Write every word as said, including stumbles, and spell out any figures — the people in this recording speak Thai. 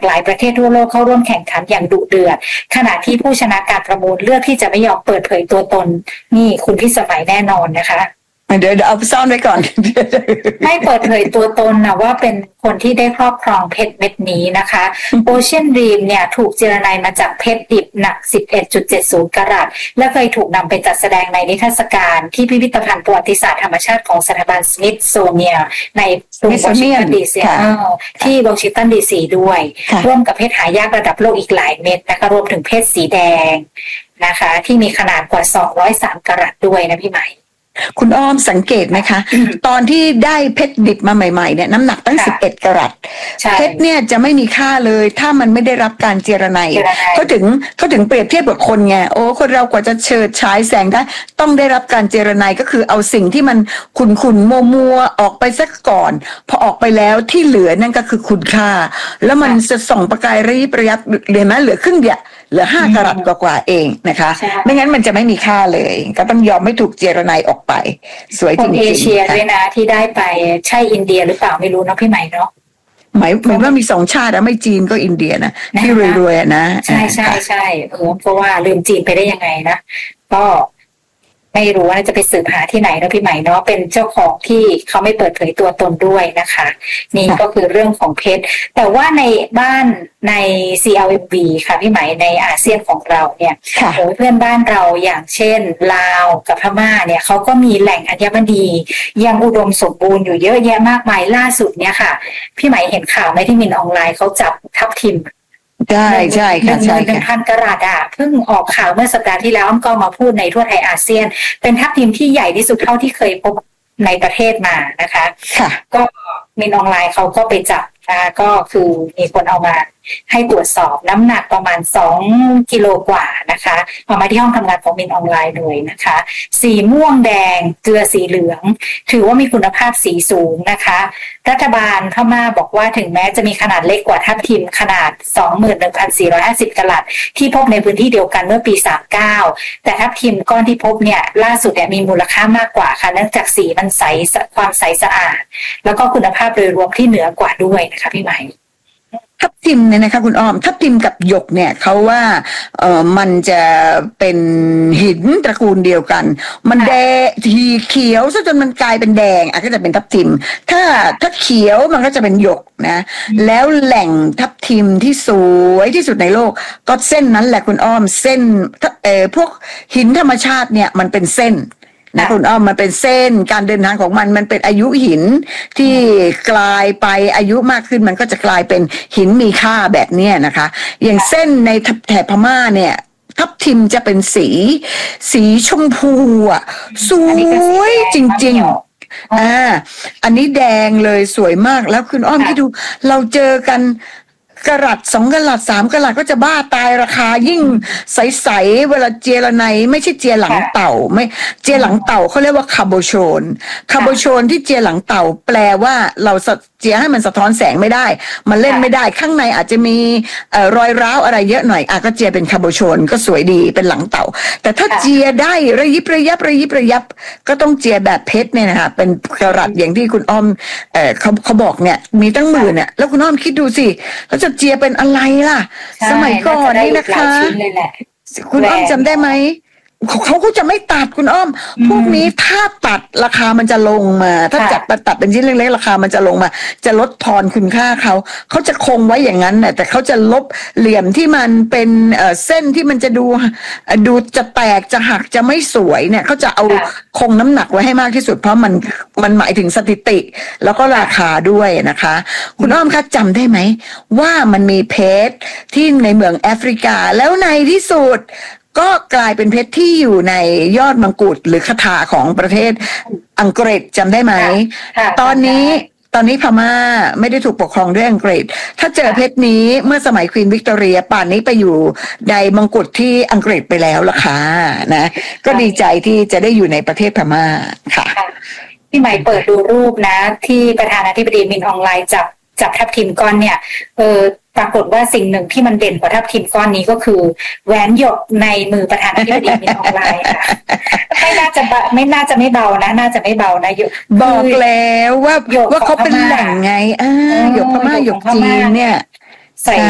หลายประเทศทั่วโลกเข้าร่วมแข่งขันอย่างดุเดือดขณะที่ผู้ชนะการประมูลเลือกที่จะไม่ยอมเปิดเผยตัวตนนี่คุณพิสมัยแน่นอนนะคะเดี๋ยวเอาซ่อนไว้ก่อนไม่เปิดเผยตัวตนนะว่าเป็นคนที่ได้ครอบครองเพชรเม็ดนี้นะคะโอเชียนดรีมเนี่ยถูกเจรไนมาจากเพชรดิบหนัก สิบเอ็ดจุดเจ็ดศูนย์ กะรัตและเคยถูกนำไปจัดแสดงในนิทรรศการที่พิพิธภัณฑ์ประวัติศาสตร์ธรรมชาติของสถาบันสมิธโซเนียในกรุงวอชิงตันดีซีที่วอชิงตันดีซีด้วยร่วมกับเพชรหายากระดับโลกอีกหลายเม็ดนะคะรวมถึงเพชรสีแดงนะคะที่มีขนาดกว่าสองร้อยสามกะรัตด้วยนะพี่ใหม่คุณอ้อมสังเกตไหมคะตอนที่ได้เพชรดิบมาใหม่ๆเนี่ยน้ำหนักตั้งสิบเอ็ดกะรัตเพชรเนี่ยจะไม่มีค่าเลยถ้ามันไม่ได้รับการเจรไนเขาถึงเขาถึงเปรียบเทียบกับคนไงโอ้คนเรากว่าจะเฉิดฉายแสงได้ต้องได้รับการเจรไนก็คือเอาสิ่งที่มันขุ่นๆมัวๆออกไปสักก่อนพอออกไปแล้วที่เหลือนั่นก็คือคุณค่าแล้วมันจะส่องประกายระยิบระยับเลยนะเหลือครึ่งเดียวเหลือห้ากะรัตกว่าๆเองนะคะไม่งั้นมันจะไม่มีค่าเลยก็ต้องยอมไม่ถูกเจรไนออกไปสวยจริงๆคนเอเชียด้วยนะที่ได้ไปใช่อินเดียหรือเปล่าไม่รู้เนาะพี่ใหม่เนาะหมายหมายว่ามีสองชาตินะไม่จีนก็อินเดียนะที่รวยๆนะใช่ใช่ใช่เออเพราะว่าลืมจีนไปได้ยังไงนะก็ไม่รู้ว่าจะไปสืบหาที่ไหนนะพี่ใหม่เนาะเป็นเจ้าของที่เขาไม่เปิดเผยตัวตนด้วยนะคะนี่ก็คือเรื่องของเพชรแต่ว่าในบ้านใน ซี แอล เอ็ม วี ค่ะพี่ใหม่ในอาเซียนของเราเนี่ยโอ้เพื่อนบ้านเราอย่างเช่นลาวกับพม่าเนี่ยเขาก็มีแหล่งอัญมณียังอุดมสมบูรณ์อยู่เยอะแยะมากมายล่าสุดเนี่ยค่ะพี่ใหม่เห็นข่าวไหมที่มินออนไลน์เขาจับทับทิมใช่ใช่ค่ะใช่หนึ่งพันกะรัตอ่ะเพิ่งออกข่าวเมื่อสัปดาห์ที่แล้วอ้อมก็มาพูดในทั่วไทยอาเซียนเป็นทัพทีมที่ใหญ่ที่สุดเท่าที่เคยพบในประเทศมานะคะก็มินออนไลน์เขาก็ไปจับนะก็คือมีคนเอามาให้ตรวจสอบน้ำหนักประมาณสองกิโลกว่านะคะเอามาที่ห้องทำงานของมินออนไลน์เลยนะคะสีม่วงแดงเกลือสีเหลืองถือว่ามีคุณภาพสีสูงนะคะรัฐบาลพม่าบอกว่าถึงแม้จะมีขนาดเล็กกว่าทับทิมขนาด สองหมื่นหนึ่งพันสี่ร้อยห้าสิบ กะรัตที่พบในพื้นที่เดียวกันเมื่อปีสามสิบเก้าแต่ทับทิมก้อนที่พบเนี่ยล่าสุดเนี่ยมีมูลค่ามากกว่าค่ะเนื่องจากสีมันใสความใสสะอาดแล้วก็คุณภาพโดยรวมที่เหนือกว่าด้วยนะคะพี่ใหม่ทับทิมเนี่ยนะคะคุณอ้อมทับทิมกับหยกเนี่ยเขาว่าเออมันจะเป็นหินตระกูลเดียวกันมันแดงทีเขียวซะจนมันกลายเป็นแดงอ่ะก็จะเป็นทับทิมถ้าถ้าเขียวมันก็จะเป็นหยกนะแล้วแหล่งทับทิมที่สวยที่สุดในโลกก็เส้นนั้นแหละคุณอ้อมเส้นเออพวกหินธรรมชาติเนี่ยมันเป็นเส้นนะคุณอ้อมมันเป็นเส้นการเดินทางของมันมันเป็นอายุหินที่กลายไปอายุมากขึ้นมันก็จะกลายเป็นหินมีค่าแบบนี้นะคะอย่างเส้นในแถบพม่าเนี่ยทับทิมจะเป็นสีสีชมพูอ่ะสวยจริงๆอ่าอันนี้แดงเลยสวยมากแล้วคุณอ้อมที่ดูเราเจอกันกะรัตสองกะรัตสามกะรัตก็จะบ้าตายราคายิ่งใสๆเวลาเจรไนไม่ใช่เจียหลังเต่าไม่เจียหลังเต่าเขาเรียกว่าคาโบโชนคาโบโชนที่เจียหลังเต่าแปลว่าเราเจียให้มันสะท้อนแสงไม่ได้มันเล่นไม่ได้ข้างในอาจจะมีเอ่อรอยร้าวอะไรเยอะหน่อยอ่ะก็เจียเป็นคาโบโชนก็สวยดีเป็นหลังเต่าแต่ถ้าเจียได้ระยิบระยับระยิบระยับก็ต้องเจียแบบเพชรเนี่ยนะคะเป็นกะรัตอย่างที่คุณอ้อมเอ่อเขาเขาบอกเนี่ยมีตั้งหมื่นเนี่ยแล้วคุณอ้อมคิดดูสิแล้วจะเจียเป็นอะไรล่ะสมัยก่อนนี่นะคะคุณอ้อมจำได้ไหมเขาก็จะไม่ตัดคุณอ้อมพวกนี้ถ้าตัดราคามันจะลงมาถ้าจัดมาตัดเป็นชิ้นเล็กๆราคามันจะลงมาจะลดทอนคุณค่าเขาเขาจะคงไว้อย่างนั้นแหละแต่เขาจะลบเหลี่ยมที่มันเป็นเส้นที่มันจะดูดูจะแตกจะหักจะไม่สวยเนี่ยเขาจะเอาคงน้ำหนักไว้ให้มากที่สุดเพราะมันมันหมายถึงสถิติแล้วก็ราคาด้วยนะคะคุณอ้อมคะจำได้ไหมว่ามันมีเพชรที่ในเมืองแอฟริกาแล้วในที่สุดก็กลายเป็นเพชรที่อยู่ในยอดมังกรหรือคาถาของประเทศอังกฤษจำได้ไหมตอนนี้ตอนนี้พม่าไม่ได้ถูกปกครองด้วยอังกฤษถ้าเจอเพชรนี้เมื่อสมัยควีนวิกตอเรียป่านนี้ไปอยู่ในมังกรที่อังกฤษไปแล้วล่ะค่ะนะก็ดีใจที่จะได้อยู่ในประเทศพม่าค่ะพี่ใหม่เปิดดูรูปนะที่ประธานาธิบดีมินอองไลน์จับจับทับทิมก้อนเนี่ยเออปรากฏว่าสิ่งหนึ่งที่มันเด่นกว่าทับทิมก้อนนี้ก็คือแหวนหยกในมือประธานาธิบดีมินอองไลน์ค่ะไม่น่าจะไม่น่าจะไม่เบานะน่าจะไม่เบานะหยกบอกแล้วว่าว่าเขาเป็นแหล่งไงอ่าหยกพม่าหยกจีนเนี่ย